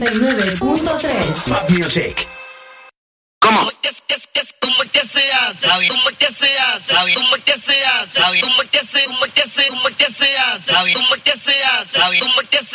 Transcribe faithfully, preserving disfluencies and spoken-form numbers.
y nueve punto tres. Pop Music. ¿Cómo? ¿Cómo es que, que, que, cómo es que se hace? ¿Cómo es que se hace? ¿Cómo es que se hace? ¿Cómo es que se, cómo es que se, cómo es que se hace? ¿Cómo es que se hace? ¿Cómo es que se